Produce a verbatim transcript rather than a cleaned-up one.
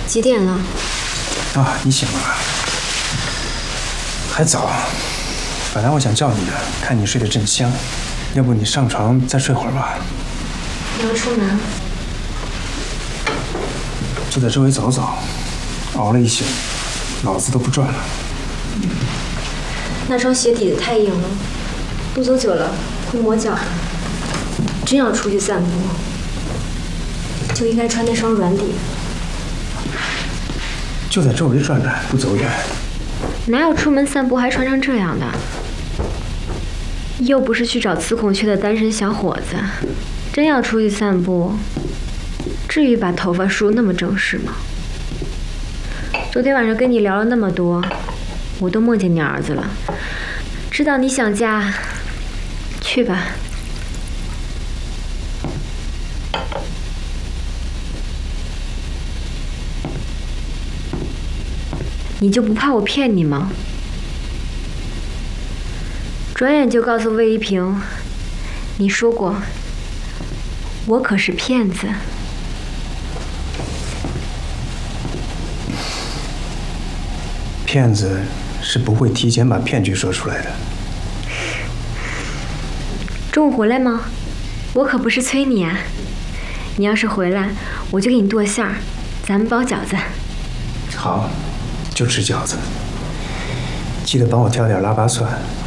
几点了？ 啊，你醒了，还早。本来我想叫你的，看你睡得正香，要不你上床再睡会儿吧。 你要出门？ 就在周围走走，熬了一宿，脑子都不转了。 那双鞋底子太硬了，路走久了会磨脚的。真要出去散步，就应该穿那双软底。 就在周围转转，不走远。 哪有出门散步还穿成这样的？又不是去找雌孔雀的单身小伙子，真要出去散步，至于把头发梳那么正式吗？昨天晚上跟你聊了那么多，我都梦见你儿子了。知道你想家，去吧。你就不怕我骗你吗？转眼就告诉魏一平，你说过，我可是骗子。 骗子是不会提前把骗局说出来的。 中午回来吗？我可不是催你啊。你要是回来，我就给你剁馅儿，咱们包饺子。 好，就吃饺子。记得帮我挑点腊八蒜，